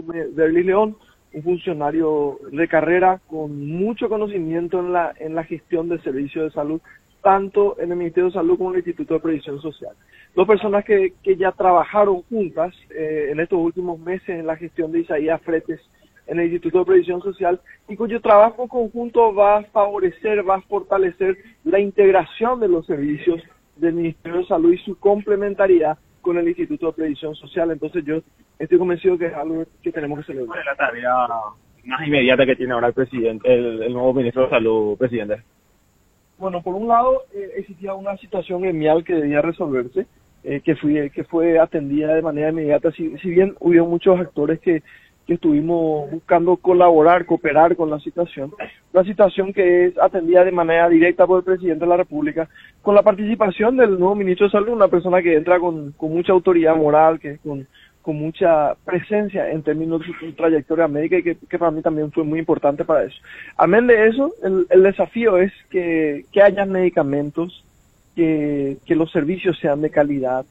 asume Derlis León, un funcionario de carrera con mucho conocimiento en la gestión del servicio de salud, tanto en el Ministerio de Salud como en el Instituto de Previsión Social. Dos personas que ya trabajaron juntas en estos últimos meses en la gestión de Isaías Fretes en el Instituto de Previsión Social y cuyo trabajo conjunto va a favorecer, va a fortalecer la integración de los servicios del Ministerio de Salud y su complementariedad con el Instituto de Previsión Social. Entonces yo estoy convencido que es algo que tenemos que celebrar. ¿Cuál es la tarea más inmediata que tiene ahora el presidente, el nuevo ministro de Salud, presidente? Bueno, por un lado existía una situación gremial que debía resolverse, que fue atendida de manera inmediata, si bien hubo muchos actores que estuvimos buscando colaborar, cooperar con la situación que es atendida de manera directa por el presidente de la República, con la participación del nuevo ministro de Salud, una persona que entra con mucha autoridad moral, que con mucha presencia en términos de su trayectoria médica y que para mí también fue muy importante para eso. Amén de eso, el desafío es que haya medicamentos, que los servicios sean de calidad,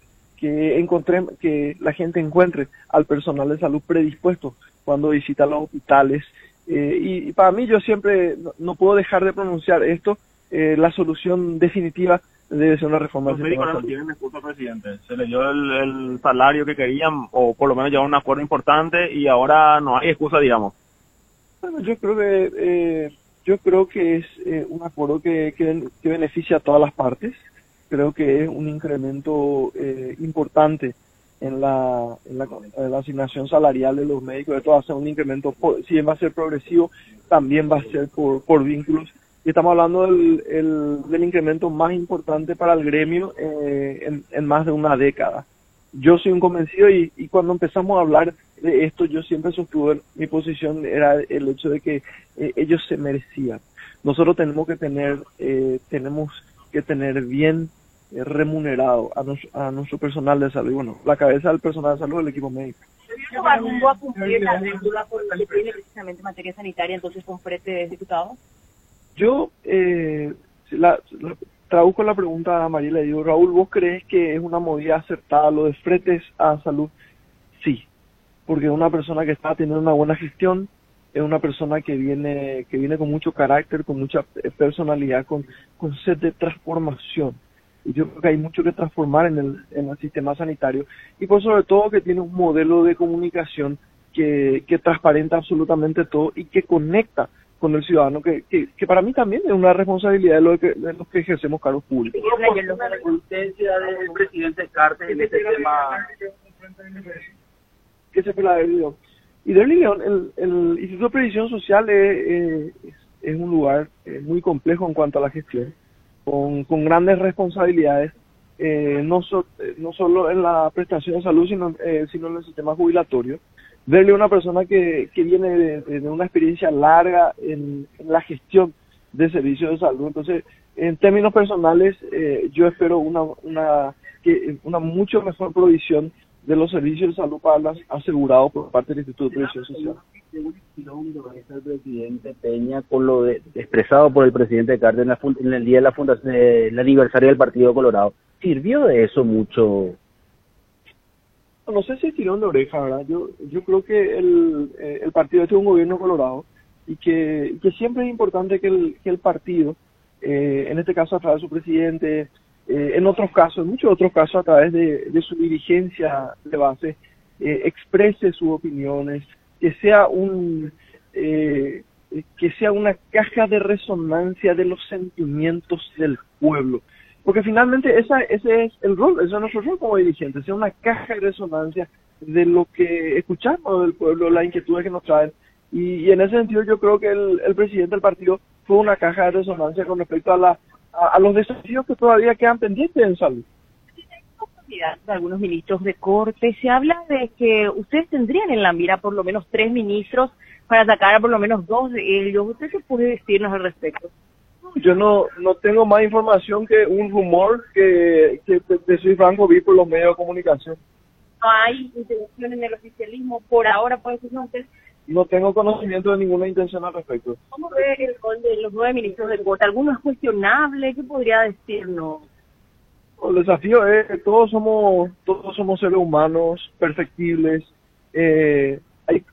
que la gente encuentre al personal de salud predispuesto cuando visita los hospitales. Y para mí, yo siempre no puedo dejar de pronunciar esto, la solución definitiva debe ser una reforma del sistema de salud. Los médicos no tienen excusa, presidente. Se les dio el salario que querían, o por lo menos llevaron un acuerdo importante, y ahora no hay excusa, digamos. Bueno, yo creo que es un acuerdo que beneficia a todas las partes. Creo que es un incremento importante en la asignación salarial de los médicos. Esto va a ser un incremento, si bien va a ser progresivo, también va a ser por vínculos. Y estamos hablando del incremento más importante para el gremio en más de una década. Yo soy un convencido y cuando empezamos a hablar de esto, yo siempre sostuve mi posición, era el hecho de que ellos se merecían. Nosotros tenemos que tener bien remunerado a nuestro personal de salud. Y bueno, la cabeza del personal de salud es el equipo médico. ¿Esto va rumbo a cumplir la deuda por lo que tiene precisamente en materia sanitaria, entonces con Fretes, diputado? Yo traduzco la pregunta a Mariela y digo, Raúl, ¿vos crees que es una movida acertada lo de Fretes a salud? Sí, porque es una persona que está teniendo una buena gestión, es una persona que viene con mucho carácter, con mucha personalidad, con sed de transformación. Y yo creo que hay mucho que transformar en el sistema sanitario. Y por sobre todo que tiene un modelo de comunicación que transparenta absolutamente todo y que conecta con el ciudadano, que para mí también es una responsabilidad de los que ejercemos cargos públicos. La resistencia del presidente Cartes en este tema que se fue la de León. Y de León, el Instituto de Previsión Social es un lugar muy complejo en cuanto a la gestión, con grandes responsabilidades, no solo en la prestación de salud, sino en el sistema jubilatorio. Verle una persona que viene de una experiencia larga en la gestión de servicios de salud. Entonces, en términos personales, yo espero una mucho mejor provisión de los servicios de salud para los asegurados por parte del Instituto de Previsión Social. El presidente Peña con lo expresado por el presidente Cartes en el día de la fundación, el aniversario del Partido Colorado. ¿Sirvió de eso mucho? No sé si es tirón de oreja, ¿verdad? Yo creo que el partido este es un gobierno colorado y que siempre es importante que el partido, en este caso a través de su presidente, en muchos otros casos a través de su dirigencia de base, exprese sus opiniones, que sea una caja de resonancia de los sentimientos del pueblo. Porque finalmente ese es el rol, ese es nuestro rol como dirigentes, ser una caja de resonancia de lo que escuchamos del pueblo, las inquietudes que nos traen. Y en ese sentido yo creo que el presidente del partido fue una caja de resonancia con respecto a los desafíos que todavía quedan pendientes en salud. De algunos ministros de corte, se habla de que ustedes tendrían en la mira por lo menos 3 ministros para atacar a por lo menos 2 de ellos. ¿Usted qué puede decirnos al respecto? Yo no tengo más información que un rumor que te soy franco, vi por los medios de comunicación. ¿No hay intención en el oficialismo por ahora, por eso usted? No tengo conocimiento de ninguna intención al respecto. ¿Cómo ve el rol de los 9 ministros de corte? ¿Alguno es cuestionable? ¿Qué podría decirnos? El desafío es que todos somos seres humanos perfectibles,